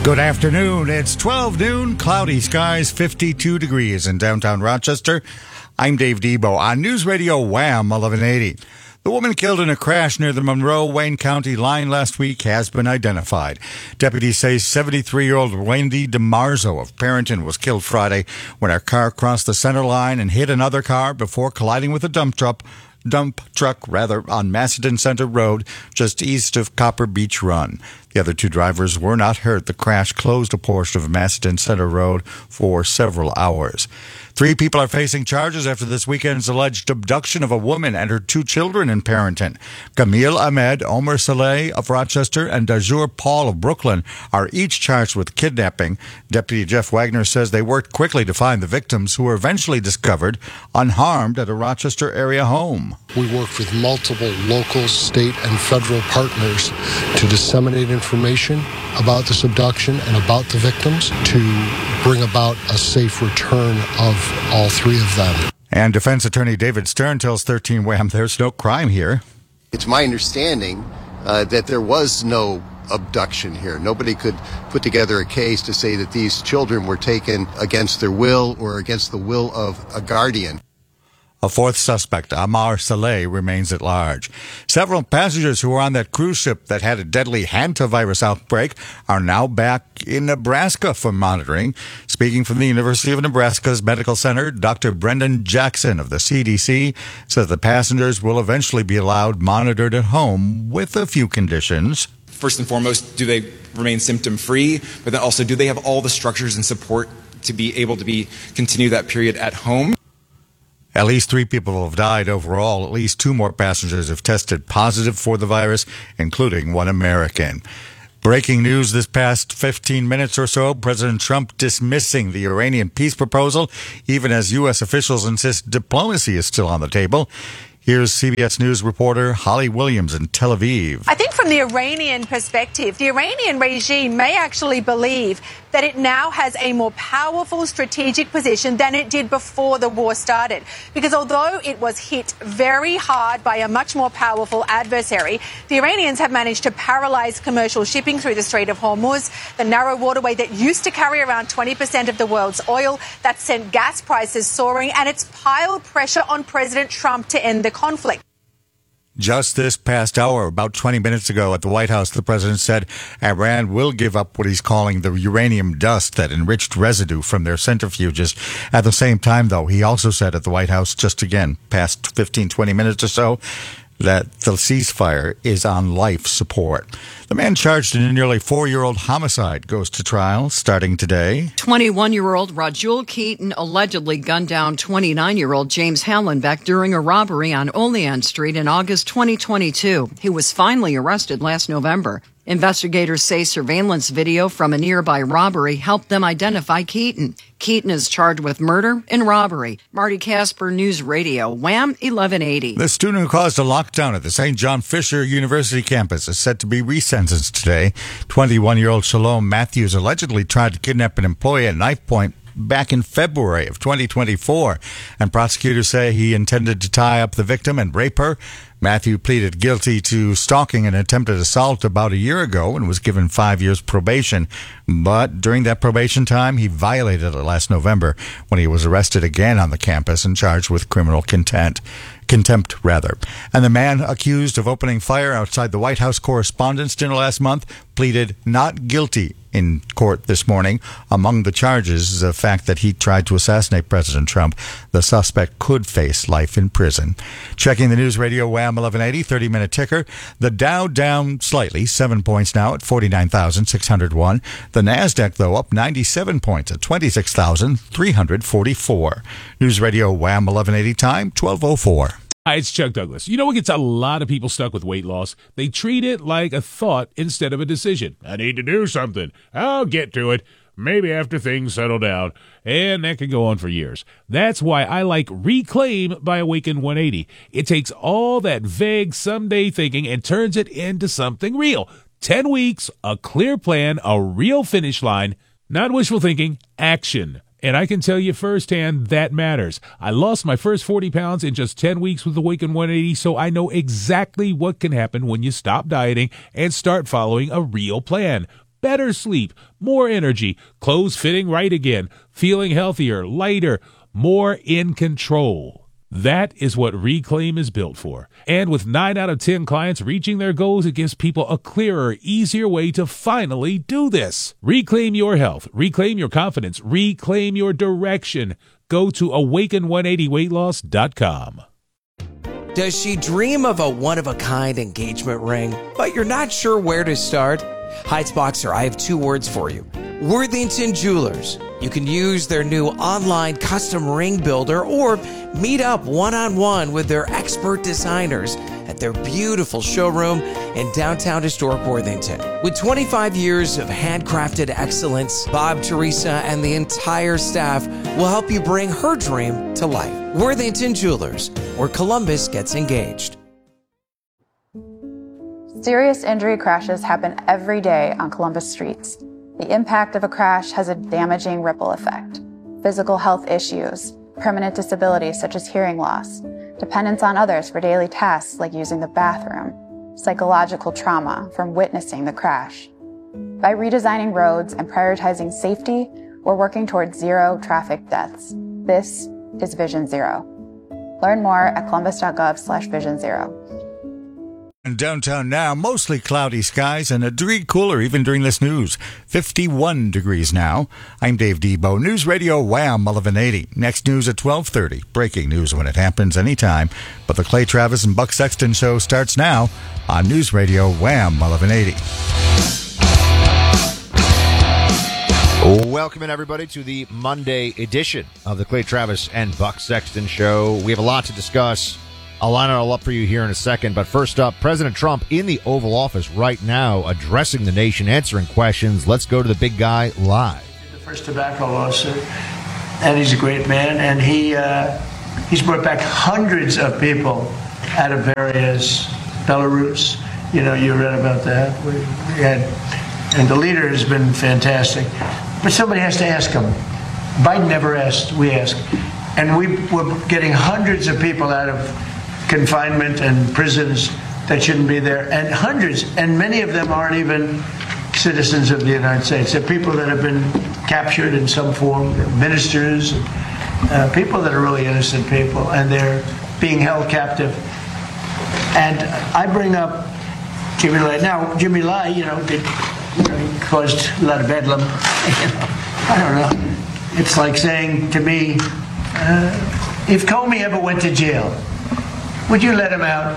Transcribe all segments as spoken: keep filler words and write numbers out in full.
Good afternoon. It's twelve noon, cloudy skies, fifty-two degrees in downtown Rochester. I'm Dave Debo on News Radio Wham eleven eighty. The woman killed in a crash near the Monroe-Wayne County line last week has been identified. Deputies say seventy-three-year-old Wendy DeMarzo of Parrington was killed Friday when her car crossed the center line and hit another car before colliding with a dump truck. dump truck rather on Macedon Center Road, just east of Copper Beach Run. The other two drivers were not hurt. The crash closed a portion of Macedon Center Road for several hours. Three people are facing charges after this weekend's alleged abduction of a woman and her two children in Parrington. Camille Ahmed, Omer Saleh of Rochester, and Dajur Paul of Brooklyn are each charged with kidnapping. Deputy Jeff Wagner says they worked quickly to find the victims, who were eventually discovered unharmed at a Rochester area home. We worked with multiple local, state, and federal partners to disseminate information about this abduction and about the victims to bring about a safe return of all three of them. And defense attorney David Stern tells thirteen Wham there's no crime here. It's my understanding uh, that there was no abduction here. Nobody could put together a case to say that these children were taken against their will or against the will of a guardian. A fourth suspect, Amar Saleh, remains at large. Several passengers who were on that cruise ship that had a deadly hantavirus outbreak are now back in Nebraska for monitoring. Speaking from the University of Nebraska's Medical Center, Doctor Brendan Jackson of the C D C says the passengers will eventually be allowed monitored at home with a few conditions. First and foremost, do they remain symptom-free? But then also, do they have all the structures and support to be able to be continue that period at home? At least three people have died overall. At least two more passengers have tested positive for the virus, including one American. Breaking news this past fifteen minutes or so, President Trump dismissing the Iranian peace proposal, even as U S officials insist diplomacy is still on the table. Here's C B S News reporter Holly Williams in Tel Aviv. I think from the Iranian perspective, the Iranian regime may actually believe that it now has a more powerful strategic position than it did before the war started. Because although it was hit very hard by a much more powerful adversary, the Iranians have managed to paralyze commercial shipping through the Strait of Hormuz, the narrow waterway that used to carry around twenty percent of the world's oil. That sent gas prices soaring, and it's piled pressure on President Trump to end the conflict. Just this past hour, about twenty minutes ago at the White House, the president said Iran will give up what he's calling the uranium dust, that enriched residue from their centrifuges. At the same time, though, he also said at the White House, just again, past fifteen, twenty minutes or so, that the ceasefire is on life support. The man charged in a nearly four-year-old homicide goes to trial starting today. twenty-one-year-old Rajul Keaton allegedly gunned down twenty-nine-year-old James Hallenbeck during a robbery on Olean Street in August twenty twenty-two. He was finally arrested last November. Investigators say surveillance video from a nearby robbery helped them identify Keaton. Keaton is charged with murder and robbery. Marty Casper, News Radio, Wham eleven eighty. The student who caused a lockdown at the Saint John Fisher University campus is set to be resentenced today. twenty-one-year-old Shalom Matthews allegedly tried to kidnap an employee at knife point back in February of twenty twenty-four, and prosecutors say he intended to tie up the victim and rape her. Matthew pleaded guilty to stalking and attempted assault about a year ago and was given five years probation. But during that probation time, he violated it last November when he was arrested again on the campus and charged with criminal contempt. Contempt, rather. And the man accused of opening fire outside the White House Correspondents' Dinner last month pleaded not guilty in court this morning. Among the charges is the fact that he tried to assassinate President Trump. The suspect could face life in prison. Checking the News Radio Wham eleven eighty, thirty-minute ticker. The Dow down slightly, seven points now at forty-nine thousand six hundred one. The NASDAQ, though, up ninety-seven points at twenty-six thousand three hundred forty-four. News Radio Wham eleven eighty, time twelve oh four. Hi, it's Chuck Douglas. You know what gets a lot of people stuck with weight loss? They treat it like a thought instead of a decision. I need to do something. I'll get to it. Maybe after things settle down. And that can go on for years. That's why I like Reclaim by Awaken one eighty. It takes all that vague someday thinking and turns it into something real. Ten weeks, a clear plan, a real finish line. Not wishful thinking, action. And I can tell you firsthand that matters. I lost my first forty pounds in just ten weeks with Awaken one eighty, so I know exactly what can happen when you stop dieting and start following a real plan. better sleep, more energy, clothes fitting right again, feeling healthier, lighter, more in control. That is what Reclaim is built for. And with nine out of ten clients reaching their goals, it gives people a clearer, easier way to finally do this. Reclaim your health. Reclaim your confidence. Reclaim your direction. Go to awaken one eighty weight loss dot com. Does she dream of a one-of-a-kind engagement ring, but you're not sure where to start? Heights Boxer, I have two words for you. Worthington Jewelers. You can use their new online custom ring builder or meet up one-on-one with their expert designers at their beautiful showroom in downtown historic Worthington. With twenty-five years of handcrafted excellence, Bob, Teresa, and the entire staff will help you bring her dream to life. Worthington Jewelers, where Columbus gets engaged. Serious injury crashes happen every day on Columbus streets. The impact of a crash has a damaging ripple effect. Physical health issues, permanent disabilities such as hearing loss, dependence on others for daily tasks like using the bathroom, psychological trauma from witnessing the crash. By redesigning roads and prioritizing safety, we're working towards zero traffic deaths. This is Vision Zero. Learn more at columbus.gov slash vision zero. In downtown now, mostly cloudy skies and a degree cooler even during this news. fifty-one degrees now. I'm Dave Debo, News Radio Wham eleven eighty. Next news at twelve thirty. Breaking news when it happens anytime. But the Clay Travis and Buck Sexton show starts now on News Radio Wham eleven eighty. Welcome in, everybody, to the Monday edition of the Clay Travis and Buck Sexton show. We have a lot to discuss. I'll line it all up for you here in a second. But first up, President Trump in the Oval Office right now addressing the nation, answering questions. Let's go to the big guy live. The first tobacco lawsuit, and he's a great man. And he uh, he's brought back hundreds of people out of various Belarus. You know, you read about that. We, we had, and the leader has been fantastic. But somebody has to ask him. Biden never asked. We asked. And we were getting hundreds of people out of confinement and prisons that shouldn't be there, and hundreds, and many of them aren't even citizens of the United States. They're people that have been captured in some form, ministers, uh, people that are really innocent people, and they're being held captive. And I bring up Jimmy Lai. Now, Jimmy Lai, you know, did, you know, he caused a lot of bedlam. You know, I don't know. It's like saying to me, uh, if Comey ever went to jail, would you let him out?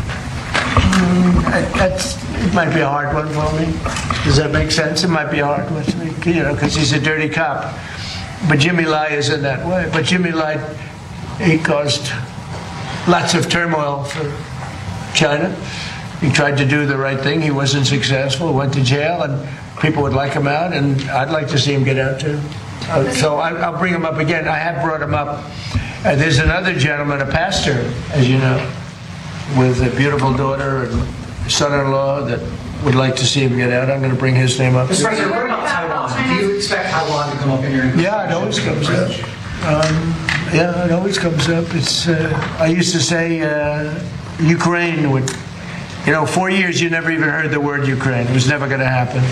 Mm, that's, it might be a hard one for me. Does that make sense? It might be a hard one for me, you know, because he's a dirty cop. But Jimmy Lai isn't that way. But Jimmy Lai, he caused lots of turmoil for China. He tried to do the right thing. He wasn't successful. Went to jail, and people would like him out, and I'd like to see him get out too. Uh, so I, I'll bring him up again. I have brought him up. Uh, there's another gentleman, a pastor, as you know, with a beautiful daughter and son-in-law that would like to see him get out. I'm going to bring his name up. Mister President, what about Taiwan? Do you expect Taiwan to come up in your... Yeah, it always comes up. Um, yeah, it always comes up. It's. Uh, I used to say uh, Ukraine would... You know, four years you never even heard the word Ukraine. It was never going to happen.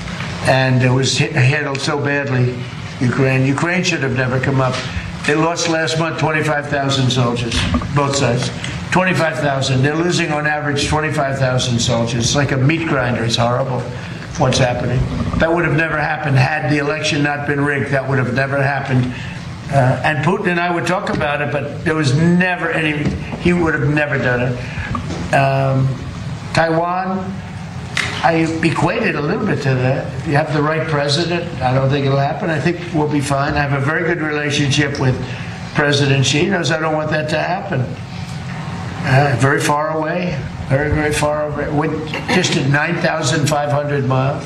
And it was handled so badly, Ukraine. Ukraine should have never come up. They lost last month twenty-five thousand soldiers, both sides. twenty-five thousand. They're losing on average twenty-five thousand soldiers. It's like a meat grinder. It's horrible what's happening. That would have never happened had the election not been rigged. That would have never happened. Uh, and Putin and I would talk about it, but there was never any, he would have never done it. Um, Taiwan, I equated a little bit to that. If you have the right president, I don't think it'll happen. I think we'll be fine. I have a very good relationship with President Xi. He knows I don't want that to happen. Uh, very far away, very, very far away. We're just at nine thousand five hundred miles.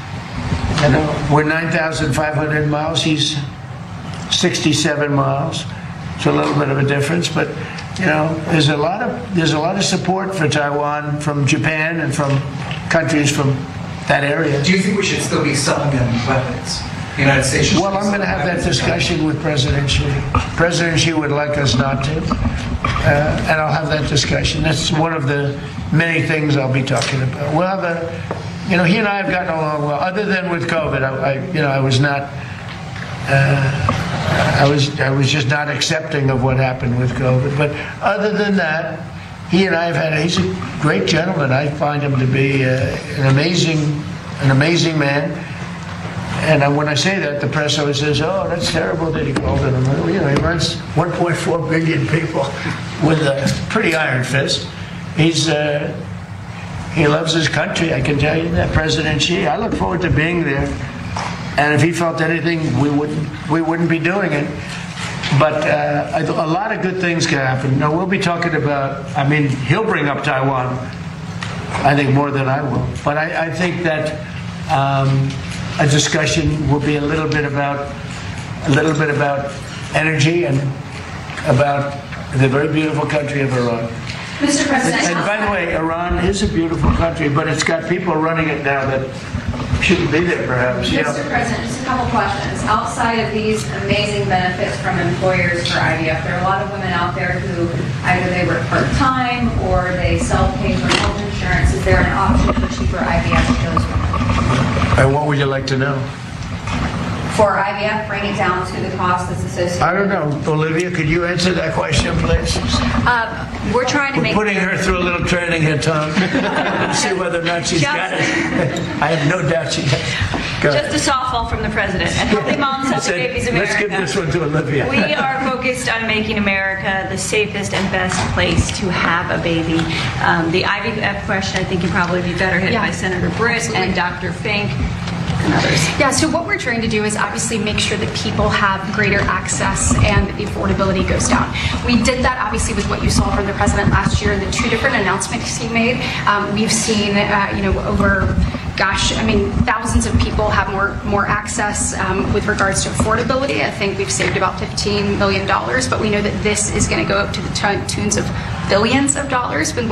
You know, we're nine thousand five hundred miles. He's sixty-seven miles. It's a little bit of a difference, but you know, there's a lot of there's a lot of support for Taiwan from Japan and from countries from that area. Do you think we should still be selling them weapons? The United States should Well, I'm going to have that discussion with President Xi. President Xi would like us not to, uh, and I'll have that discussion. That's one of the many things I'll be talking about. We'll have a you know, he and I have gotten along well. Other than with COVID, I, I you know, I was not. Uh, I was I was just not accepting of what happened with COVID. But other than that, he and I have had. He's a great gentleman. I find him to be uh, an amazing, an amazing man. And I, when I say that, the press always says, "Oh, that's terrible that he called it." You know, he runs one point four billion people with a pretty iron fist. He's uh, he loves his country. I can tell you that, President Xi. I look forward to being there. And if he felt anything, we wouldn't we wouldn't be doing it. But uh, a lot of good things can happen. Now, we'll be talking about, I mean, he'll bring up Taiwan, I think, more than I will. But I, I think that um, a discussion will be a little bit about a little bit about energy and about the very beautiful country of Iran. Mister President. And by the way, Iran is a beautiful country, but it's got people running it now that shouldn't be there, perhaps. Mister Yeah. President, just a couple questions. Outside of these amazing benefits from employers for I V F, there are a lot of women out there who either they work part-time or they self-pay for health insurance. Is there an option for cheaper I V F for those women? And what would you like to know? For I V F, bring it down to the cost that's associated. I don't know. Olivia, could you answer that question, please? Uh, we're trying to We're make putting her through a little training here, Tom. See whether or not she's Just- got it. I have no doubt she does. Go ahead. just a softball from the president. And Healthy Moms, Healthy Said, Babies Let's America. give this one to Olivia. We are focused on making America the safest and best place to have a baby. Um, the I V F question, I think, can probably be better hit Yeah. by Senator Britt and Doctor Fink and others. Yeah, so what we're trying to do is obviously make sure that people have greater access and that the affordability goes down. We did that obviously with what you saw from the president last year and the two different announcements he made. Um, we've seen, uh, you know, over, gosh, I mean, thousands of people have more more access um, with regards to affordability. I think we've saved about fifteen million dollars, but we know that this is going to go up to the t- tunes of billions of dollars.